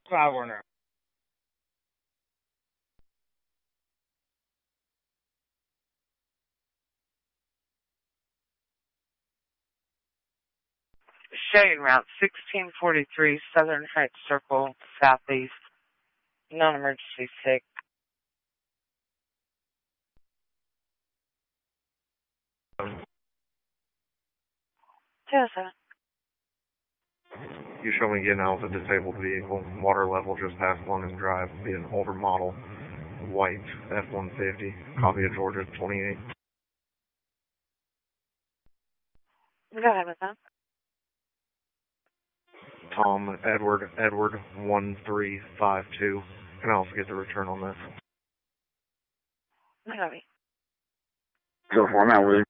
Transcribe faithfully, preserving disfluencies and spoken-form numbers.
Five Warner. Shane Route sixteen forty-three, Southern Heights Circle, Southeast. Non-emergency sick. Tessa. You show me getting out of a disabled vehicle, water level just past London Drive, be an older model, white F one fifty, copy of Georgia twenty-eight. Go ahead with that. Tom Edward Edward one three five two. Can I also get the return on this? Copy. So for now, Willie.